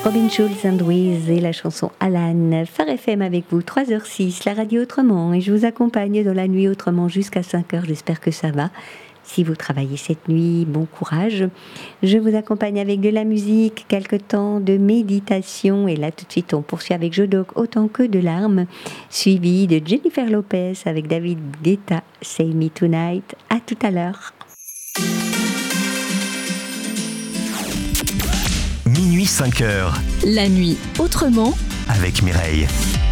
Robin Schulz and Wiz et la chanson Alan. Phare FM avec vous, 3h06, la radio autrement. Et je vous accompagne dans la nuit autrement jusqu'à 5h. J'espère que ça va. Si vous travaillez cette nuit, bon courage. Je vous accompagne avec de la musique, quelques temps de méditation. Et là, tout de suite, on poursuit avec Jodoc, Autant que de larmes, suivi de Jennifer Lopez avec David Guetta, Say Me Tonight. À tout à l'heure. Minuit 5h. La nuit autrement Avec Mireille.